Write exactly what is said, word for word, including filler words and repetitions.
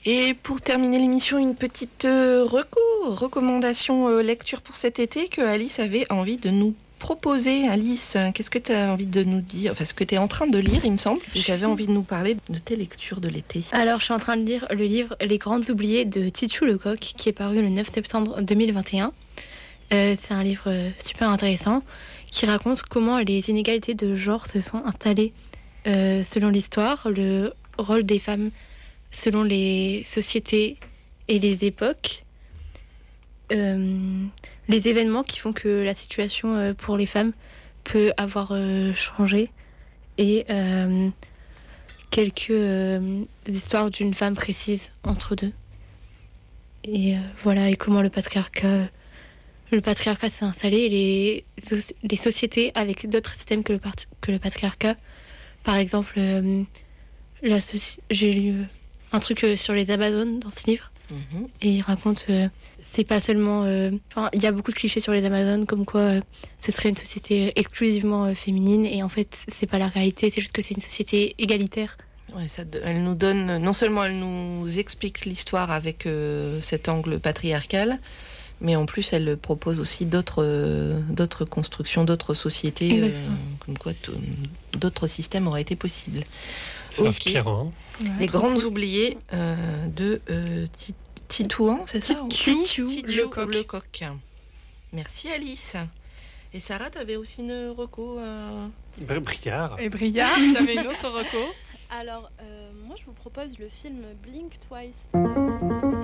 Et pour terminer l'émission, une petite euh, reco, recommandation euh, lecture pour cet été que Alice avait envie de nous proposer. Alice, qu'est-ce que tu as envie de nous dire? Enfin, ce que tu es en train de lire, il me semble. Tu avais envie de nous parler de tes lectures de l'été. Alors, je suis en train de lire le livre Les Grandes Oubliées de Titu Lecoq, qui est paru le neuf septembre deux mille vingt et un. Euh, c'est un livre super intéressant qui raconte comment les inégalités de genre se sont installées euh, selon l'histoire, le rôle des femmes selon les sociétés et les époques, euh, les événements qui font que la situation euh, pour les femmes peut avoir euh, changé, et euh, quelques euh, histoires d'une femme précise entre deux. Et euh, voilà, et comment le patriarcat, le patriarcat s'est installé, et les, les sociétés avec d'autres systèmes que le, que le patriarcat. Par exemple, euh, la soci- j'ai lu euh, un truc euh, sur les Amazones dans ce livre, mmh. et il raconte, euh, c'est pas seulement, enfin, euh, il y a beaucoup de clichés sur les Amazones, comme quoi euh, ce serait une société exclusivement euh, féminine, et en fait, c'est pas la réalité, c'est juste que c'est une société égalitaire. Ouais, ça, elle nous donne, non seulement elle nous explique l'histoire avec euh, cet angle patriarcal, mais en plus elle propose aussi d'autres, euh, d'autres constructions, d'autres sociétés, euh, comme quoi t- d'autres systèmes auraient été possibles. C'est okay. Inspirant. Ouais, les grandes cool. oubliées euh, de euh, Titouan, c'est ça? Titu Lecoq. Lecoq. Merci Alice. Et Sarah, tu avais aussi une reco euh... Briard. Et Briard, j'avais une autre reco. Alors, euh, moi, je vous propose le film Blink Twice. Euh,